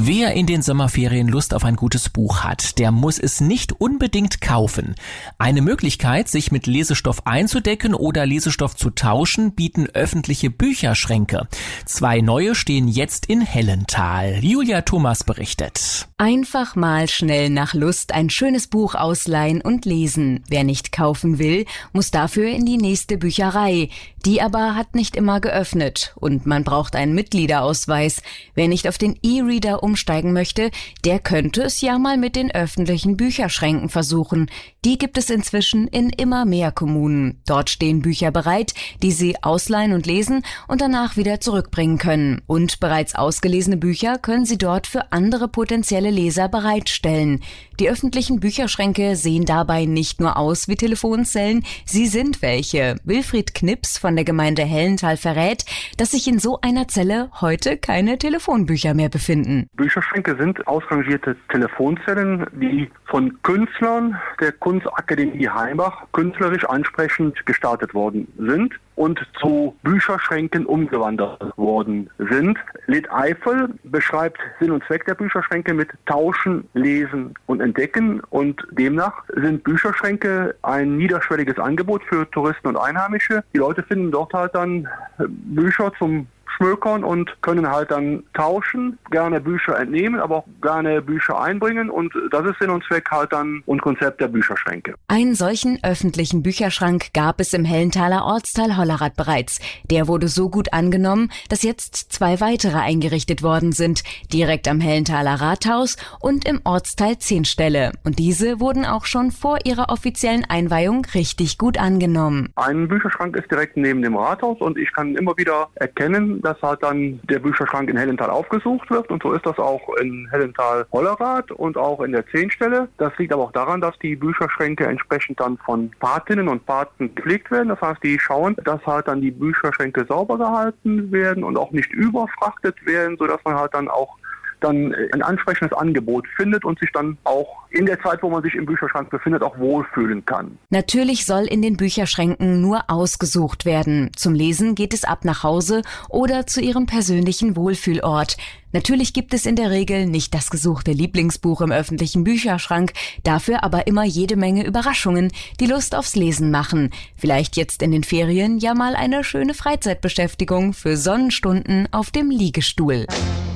Wer in den Sommerferien Lust auf ein gutes Buch hat, der muss es nicht unbedingt kaufen. Eine Möglichkeit, sich mit Lesestoff einzudecken oder Lesestoff zu tauschen, bieten öffentliche Bücherschränke. 2 neue stehen jetzt in Hellenthal. Julia Thomas berichtet. Einfach mal schnell nach Lust ein schönes Buch ausleihen und lesen. Wer nicht kaufen will, muss dafür in die nächste Bücherei. Die aber hat nicht immer geöffnet und man braucht einen Mitgliederausweis. Wer nicht auf den E-Reader umsteigen möchte, der könnte es ja mal mit den öffentlichen Bücherschränken versuchen. Die gibt es inzwischen in immer mehr Kommunen. Dort stehen Bücher bereit, die Sie ausleihen und lesen und danach wieder zurückbringen können. Und bereits ausgelesene Bücher können Sie dort für andere potenzielle Leser bereitstellen. Die öffentlichen Bücherschränke sehen dabei nicht nur aus wie Telefonzellen, sie sind welche. Wilfried Knips von der Gemeinde Hellenthal verrät, dass sich in so einer Zelle heute keine Telefonbücher mehr befinden. Bücherschränke sind ausrangierte Telefonzellen, die von Künstlern der Kunstakademie Heimbach künstlerisch ansprechend gestaltet worden sind und zu Bücherschränken umgewandert worden sind. Lied Eifel beschreibt Sinn und Zweck der Bücherschränke mit Tauschen, Lesen und Entdecken, und demnach sind Bücherschränke ein niederschwelliges Angebot für Touristen und Einheimische. Die Leute finden dort halt dann Bücher zum Schmökern und können halt dann tauschen, gerne Bücher entnehmen, aber auch gerne Bücher einbringen, und das ist Sinn und Zweck halt dann und Konzept der Bücherschränke. Einen solchen öffentlichen Bücherschrank gab es im Hellenthaler Ortsteil Hollerath bereits. Der wurde so gut angenommen, dass jetzt 2 weitere eingerichtet worden sind, direkt am Hellenthaler Rathaus und im Ortsteil Zehnstelle. Und diese wurden auch schon vor ihrer offiziellen Einweihung richtig gut angenommen. Ein Bücherschrank ist direkt neben dem Rathaus und ich kann immer wieder erkennen, dass halt dann der Bücherschrank in Hellenthal aufgesucht wird, und so ist das auch in Hellenthal-Hollerath und auch in der Zehnstelle. Das liegt aber auch daran, dass die Bücherschränke entsprechend dann von Patinnen und Paten gepflegt werden. Das heißt, die schauen, dass halt dann die Bücherschränke sauber gehalten werden und auch nicht überfrachtet werden, sodass man halt dann auch ein ansprechendes Angebot findet und sich dann auch in der Zeit, wo man sich im Bücherschrank befindet, auch wohlfühlen kann. Natürlich soll in den Bücherschränken nur ausgesucht werden. Zum Lesen geht es ab nach Hause oder zu Ihrem persönlichen Wohlfühlort. Natürlich gibt es in der Regel nicht das gesuchte Lieblingsbuch im öffentlichen Bücherschrank, dafür aber immer jede Menge Überraschungen, die Lust aufs Lesen machen. Vielleicht jetzt in den Ferien ja mal eine schöne Freizeitbeschäftigung für Sonnenstunden auf dem Liegestuhl.